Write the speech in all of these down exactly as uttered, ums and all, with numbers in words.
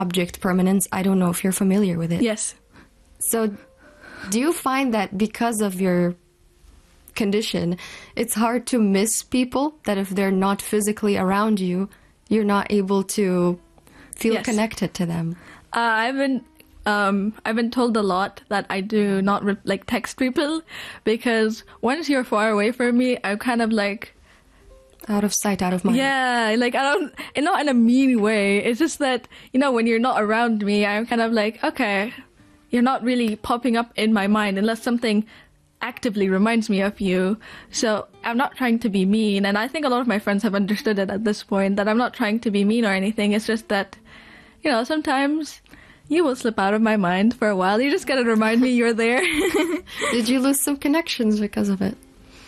object permanence. I don't know if you're familiar with it. Yes. So do you find that because of your condition, it's hard to miss people, that if they're not physically around you, you're not able to feel Yes. connected to them? Uh, I've been um, I've been told a lot that I do not re- like text people, because once you're far away from me, I'm kind of like, Out of sight, out of mind. yeah, like I don't, and not in a mean way. It's just that, you know, when you're not around me, I'm kind of like, okay, you're not really popping up in my mind unless something actively reminds me of you. So I'm not trying to be mean, and I think a lot of my friends have understood it at this point, that I'm not trying to be mean or anything. It's just that, you know, sometimes you will slip out of my mind for a while. You just gotta remind me you're there. Did you lose some connections because of it?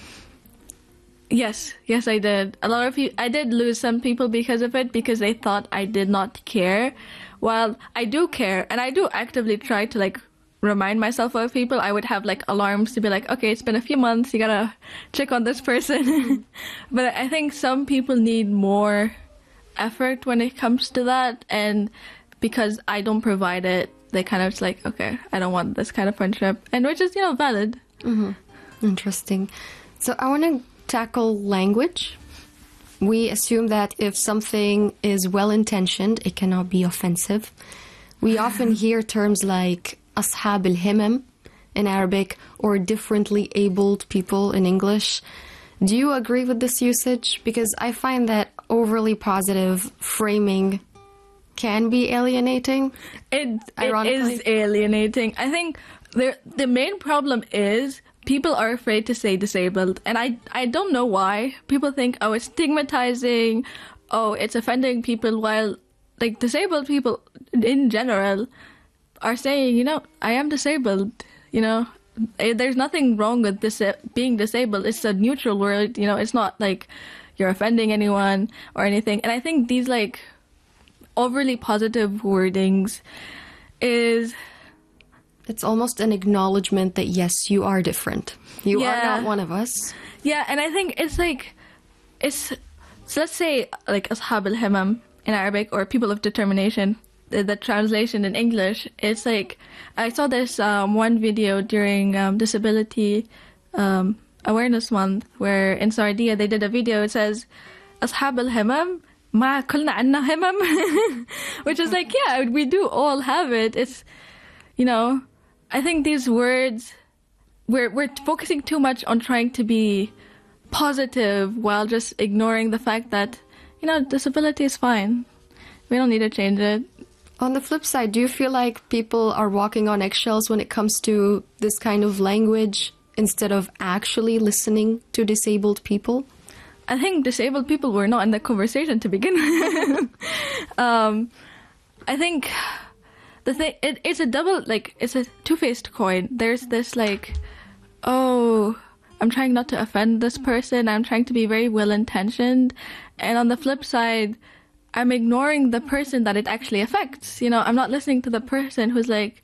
Yes, yes, I did. A lot of people, I did lose some people because of it, because they thought I did not care. While I do care, and I do actively try to like remind myself of people. I would have like alarms to be like, okay, it's been a few months, you gotta check on this person. But I think some people need more effort when it comes to that, and because I don't provide it, they kind of just like, okay, I don't want this kind of friendship, and which is, you know, valid. Mm-hmm. Interesting. So I want to tackle language. We assume that if something is well-intentioned, it cannot be offensive. We often hear terms like أصحاب الهمم in Arabic, or differently abled people in English. Do you agree with this usage? Because I find that overly positive framing can be alienating. It, it Ironically. is alienating. I think the the main problem is people are afraid to say disabled, and I I don't know why. People think, oh, it's stigmatizing, oh, it's offending people, while like disabled people in general are saying, you know, I am disabled, you know. Eh, there's nothing wrong with dis- being disabled. It's a neutral word, you know. It's not like you're offending anyone or anything. And I think these like overly positive wordings is, It's almost an acknowledgement that, yes, you are different. You are Yeah. not one of us. yeah, and I think it's like, it's, so let's say like ashab al-himam in Arabic, or people of determination, the, the translation in English, it's like, I saw this um, one video during um, Disability um, Awareness Month, where in Saudiya they did a video, it says, ashab al-himam, ma kulna anna himam, which is like, yeah, we do all have it. It's, you know, I think these words, we're we're focusing too much on trying to be positive while just ignoring the fact that, you know, disability is fine. We don't need to change it. On the flip side, do you feel like people are walking on eggshells when it comes to this kind of language instead of actually listening to disabled people? I think disabled people were not in the conversation to begin with. um, I think the thing, it, it's a double, like, it's a two-faced coin. There's this, like, oh, I'm trying not to offend this person. I'm trying to be very well-intentioned. And on the flip side, I'm ignoring the person that it actually affects. You know, I'm not listening to the person who's like,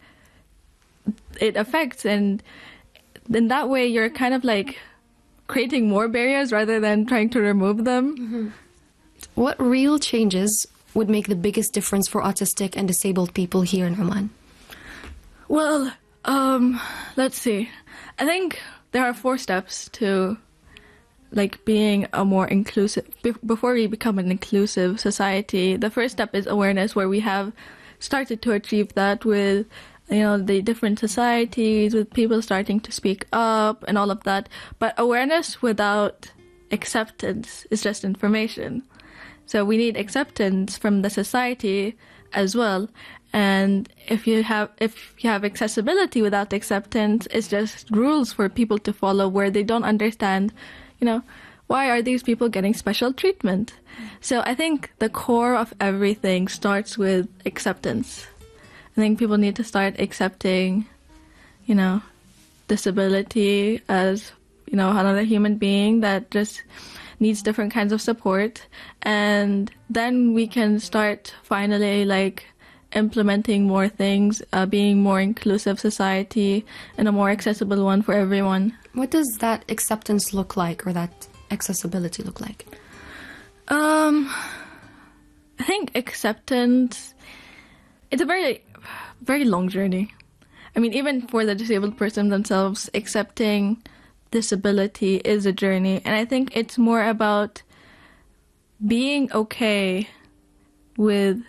it affects. And in that way, you're kind of like creating more barriers rather than trying to remove them. Mm-hmm. What real changes would make the biggest difference for autistic and disabled people here in Oman? Well, um, let's see. I think there are four steps to like being a more inclusive, be- before we become an inclusive society. The first step is awareness, where we have started to achieve that with, you know, the different societies, with people starting to speak up and all of that. But awareness without acceptance is just information. So we need acceptance from the society as well. And if you have if you have accessibility without acceptance, it's just rules for people to follow, where they don't understand, you know, why are these people getting special treatment? So I think the core of everything starts with acceptance. I think people need to start accepting, you know, disability as, you know, another human being that just needs different kinds of support. And then we can start finally like implementing more things, uh, being more inclusive society and a more accessible one for everyone. What does that acceptance look like, or that accessibility look like? Um, I think acceptance it's a very, very long journey. I mean, even for the disabled person themselves, accepting disability is a journey. And I think it's more about being okay with,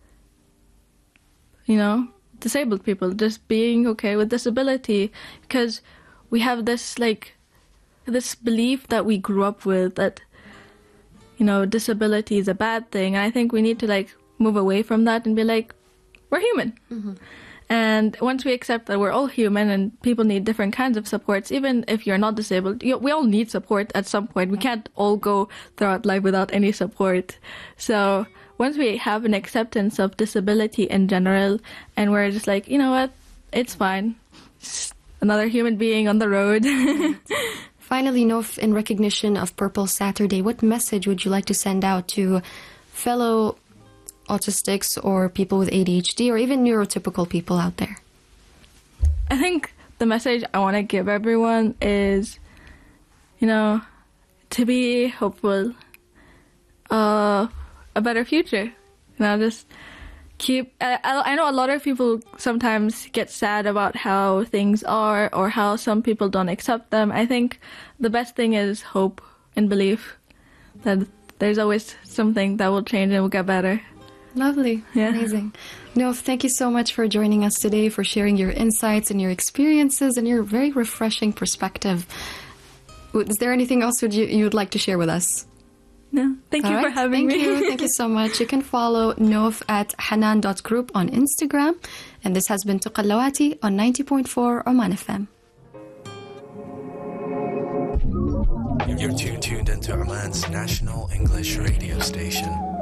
you know, disabled people, just being okay with disability, because we have this, like, this belief that we grew up with that, you know, disability is a bad thing. And I think we need to, like, move away from that and be like, we're human. Mm-hmm. And once we accept that we're all human and people need different kinds of supports, even if you're not disabled, you, we all need support at some point. We can't all go throughout life without any support. So once we have an acceptance of disability in general, and we're just like, you know what, it's fine. Just another human being on the road. Finally, Nof, in recognition of Purple Saturday, what message would you like to send out to fellow autistics or people with A D H D or even neurotypical people out there? I think the message I want to give everyone is, you know, to be hopeful of a better future. You know, just keep... I, I know a lot of people sometimes get sad about how things are or how some people don't accept them. I think the best thing is hope and belief that there's always something that will change and will get better. Lovely. Yeah. Amazing. Nof, thank you so much for joining us today, for sharing your insights and your experiences and your very refreshing perspective. Is there anything else would you, you would like to share with us? No. Thank All you right. for having thank me. Thank you. Thank you so much. You can follow Nof at hanan dot group on Instagram. And this has been Tuqallawati on ninety point four Oman F M. You're tuned, tuned into Oman's national English radio station.